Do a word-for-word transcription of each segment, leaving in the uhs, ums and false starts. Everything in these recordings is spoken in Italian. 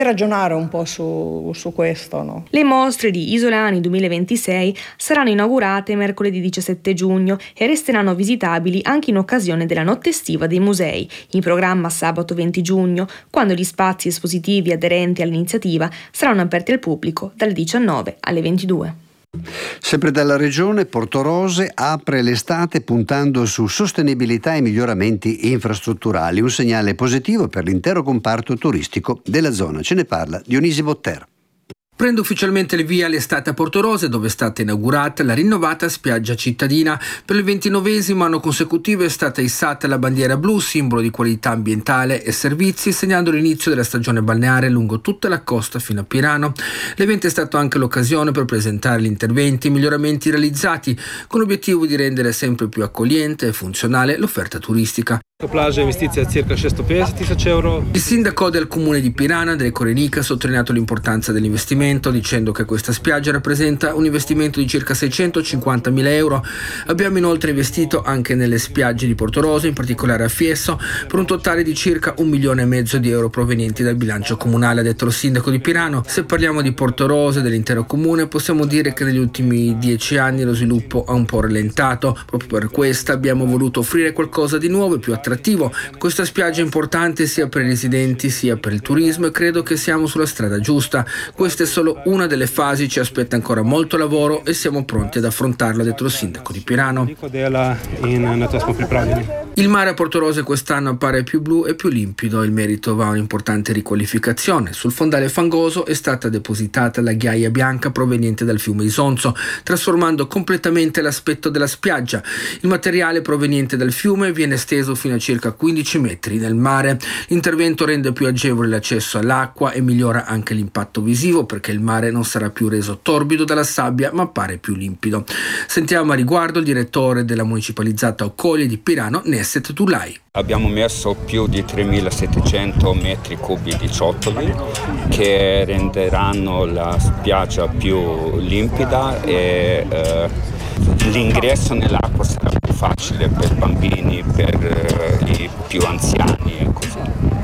ragionare un po' su, su questo, no? Le mostre di Isolani duemilaventisei saranno inaugurate mercoledì diciassette giugno e resteranno visitabili anche in occasione della notte estiva dei musei, in programma sabato venti giugno, quando gli spazi espositivi aderenti all'iniziativa saranno aperti al pubblico dalle diciannove alle ventidue. Sempre dalla regione, Portorose apre l'estate puntando su sostenibilità e miglioramenti infrastrutturali, un segnale positivo per l'intero comparto turistico della zona. Ce ne parla Dionisi Botter. Prende ufficialmente il via l'estate a Portorose, dove è stata inaugurata la rinnovata spiaggia cittadina. Per il ventinovesimo anno consecutivo è stata issata la bandiera blu, simbolo di qualità ambientale e servizi, segnando l'inizio della stagione balneare lungo tutta la costa fino a Pirano. L'evento è stato anche l'occasione per presentare gli interventi e i miglioramenti realizzati, con l'obiettivo di rendere sempre più accogliente e funzionale l'offerta turistica. Plaža investicija circa šestopedeset tisoč euro. Il sindaco del comune di Pirana, Del Corenica, ha sottolineato l'importanza dell'investimento, dicendo che questa spiaggia rappresenta un investimento di circa seicentocinquantamila euro. Abbiamo inoltre investito anche nelle spiagge di Portorose, in particolare a Fiesso, per un totale di circa un milione e mezzo di euro provenienti dal bilancio comunale, ha detto il sindaco di Pirano. Se parliamo di Portorose e dell'intero comune, possiamo dire che negli ultimi dieci anni lo sviluppo ha un po' rallentato. Proprio per questo abbiamo voluto offrire qualcosa di nuovo e più attrattivo. Questa spiaggia è importante sia per i residenti sia per il turismo e credo che siamo sulla strada giusta. Questa è solo una delle fasi, ci aspetta ancora molto lavoro e siamo pronti ad affrontarlo, ha detto il sindaco di Pirano. Il mare a Portorose quest'anno appare più blu e più limpido, il merito va a un'importante riqualificazione. Sul fondale fangoso è stata depositata la ghiaia bianca proveniente dal fiume Isonzo, trasformando completamente l'aspetto della spiaggia. Il materiale proveniente dal fiume viene esteso fino a circa quindici metri nel mare. L'intervento rende più agevole l'accesso all'acqua e migliora anche l'impatto visivo, perché il mare non sarà più reso torbido dalla sabbia ma appare più limpido. Sentiamo a riguardo il direttore della municipalizzata Occoglie di Pirano, Nesset Tulai. Abbiamo messo più di tremilasettecento metri cubi di ciottoli che renderanno la spiaggia più limpida e eh, l'ingresso nell'acqua sarà più facile per bambini, per eh, i più anziani e così.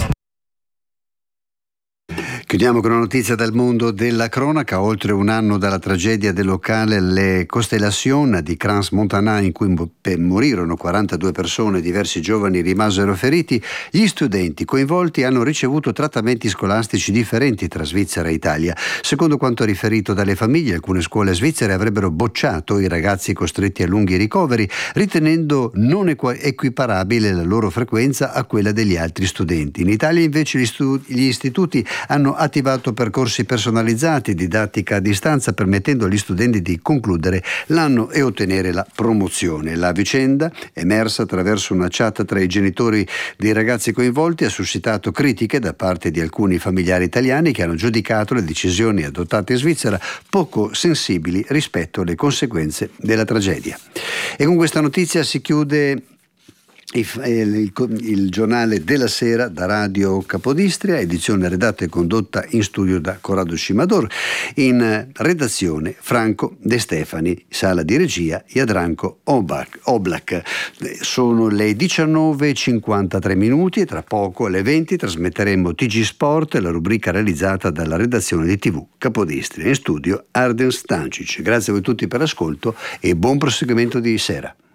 Chiudiamo con una notizia dal mondo della cronaca. Oltre un anno dalla tragedia del locale Le Constellation di Crans-Montana, in cui morirono quarantadue persone e diversi giovani rimasero feriti, gli studenti coinvolti hanno ricevuto trattamenti scolastici differenti tra Svizzera e Italia. Secondo quanto riferito dalle famiglie, alcune scuole svizzere avrebbero bocciato i ragazzi costretti a lunghi ricoveri, ritenendo non equiparabile la loro frequenza a quella degli altri studenti. In Italia invece gli, stu- gli istituti hanno attivato percorsi personalizzati, didattica a distanza, permettendo agli studenti di concludere l'anno e ottenere la promozione. La vicenda, emersa attraverso una chat tra i genitori dei ragazzi coinvolti, ha suscitato critiche da parte di alcuni familiari italiani che hanno giudicato le decisioni adottate in Svizzera poco sensibili rispetto alle conseguenze della tragedia. E con questa notizia si chiude Il, il, il giornale della sera da Radio Capodistria, edizione redatta e condotta in studio da Corrado Scimador, in redazione Franco De Stefani, sala di regia Jadranko Oblak. Sono le diciannove e cinquantatré minuti e tra poco alle venti trasmetteremo T G Sport, la rubrica realizzata dalla redazione di T V Capodistria. In studio Arden Stancic. Grazie a voi tutti per l'ascolto e buon proseguimento di sera.